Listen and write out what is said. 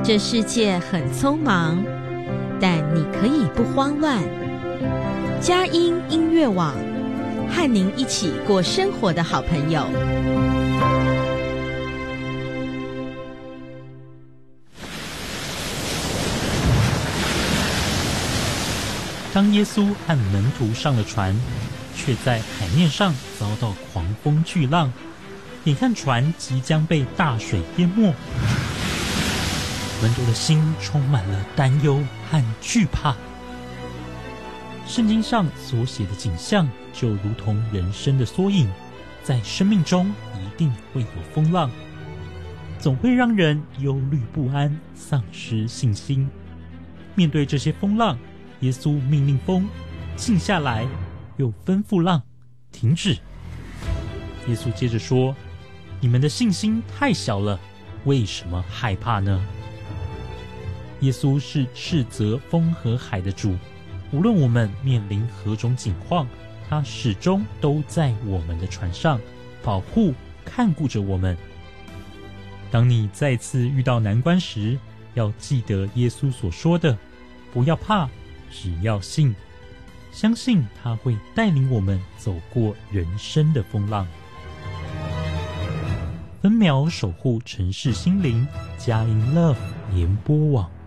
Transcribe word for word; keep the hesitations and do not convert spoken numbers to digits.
这世界很匆忙，但你可以不慌乱。佳音音乐网，和您一起过生活的好朋友。 当耶稣和门徒上了船，却在海面上遭到狂风巨浪，眼看船即将被大水淹没，门徒的心充满了担忧和惧怕。圣经上所写的景象就如同人生的缩影，在生命中一定会有风浪，总会让人忧虑不安，丧失信心。面对这些风浪，耶稣命令风静下来，又吩咐浪停止。耶稣接着说：你们的信心太小了，为什么害怕呢？耶稣是斥责风和海的主，无论我们面临何种境况，他始终都在我们的船上，保护看顾着我们。当你再次遇到难关时，要记得耶稣所说的，不要怕，只要信，相信他会带领我们走过人生的风浪。分秒守护城市心灵，佳音 Love 联播网。